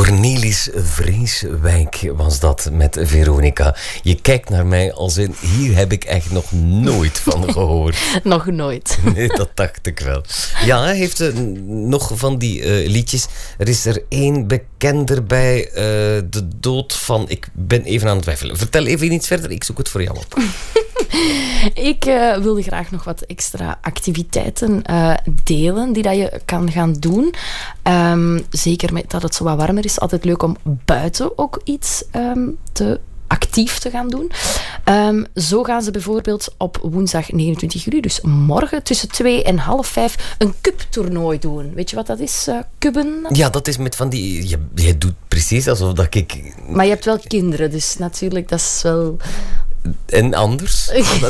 Cornelis Vreeswijk was dat met Veronica. Je kijkt naar mij als in, hier heb ik echt nog nooit van gehoord. Nog nooit. Nee, dat dacht ik wel. Ja, hij heeft nog van die liedjes. Er is er één bekender bij, de dood van... Ik ben even aan het twijfelen. Vertel even iets verder, ik zoek het voor jou op. Ik wilde graag nog wat extra activiteiten delen die dat je kan gaan doen. Zeker met dat het zo wat warmer is. Altijd leuk om buiten ook iets actief te gaan doen. Zo gaan ze bijvoorbeeld op woensdag 29 juli, dus morgen tussen 2 en half 5, een cuptoernooi doen. Weet je wat dat is, kubben? Ja, dat is met van die... Jij doet precies alsof dat ik... Maar je hebt wel kinderen, dus natuurlijk, dat is wel... En anders?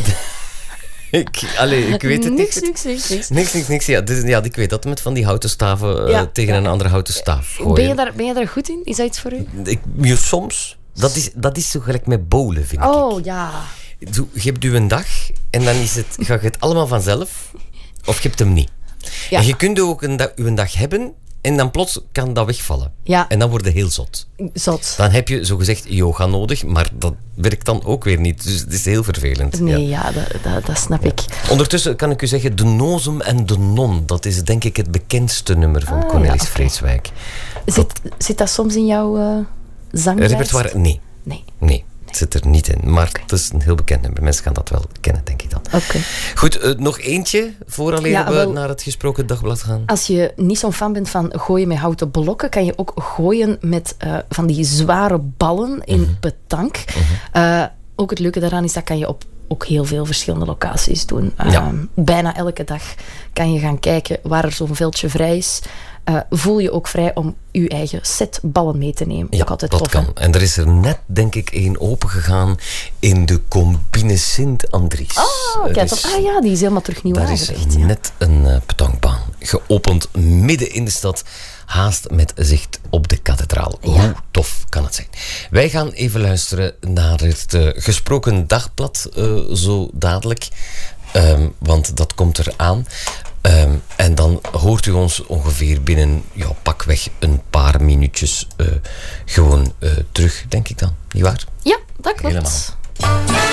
Ik weet het niet. Niks. Ja, ik weet dat met van die houten staven tegen een andere houten staaf gooien. Ben je daar goed in? Is dat iets voor u? Soms. Dat is zo gelijk met bowlen, vind ik. Oh, ja. Je hebt een dag en dan gaat het allemaal vanzelf. Of je hebt hem niet. Ja. En je kunt ook een dag hebben en dan plots kan dat wegvallen. Ja. En dan word je heel zot. Dan heb je zogezegd yoga nodig, maar dat werkt dan ook weer niet. Dus het is heel vervelend. Nee, dat snap ik. Ondertussen kan ik u zeggen, De Nozem en de Non. Dat is denk ik het bekendste nummer van Cornelis Vreeswijk. Zit dat soms in jouw zanglijst? Repertoire? Nee. Het zit er niet in. Maar het is een heel bekend nummer. Mensen gaan dat wel kennen, denk ik dan. Oké. Goed, nog eentje vooraleer we naar het gesproken dagblad gaan. Als je niet zo'n fan bent van gooien met houten blokken, kan je ook gooien met van die zware ballen in petanque. Ook het leuke daaraan is, dat kan je op ook heel veel verschillende locaties doen. Bijna elke dag kan je gaan kijken waar er zo'n veldje vrij is. Voel je ook vrij om je eigen set ballen mee te nemen. Ja, ook altijd dat tof, kan. En er is er net, denk ik, één opengegaan in de Combine Sint-Andries. Die is helemaal terug nieuw aangericht. Daar is net een petankbaan geopend midden in de stad, haast met zicht op de kathedraal. Ja. Hoe tof kan het zijn? Wij gaan even luisteren naar het gesproken dagblad zo dadelijk. Want dat komt eraan. En dan hoort u ons ongeveer binnen pakweg een paar minuutjes gewoon terug, denk ik dan. Niet waar? Ja, dat klopt. Helemaal.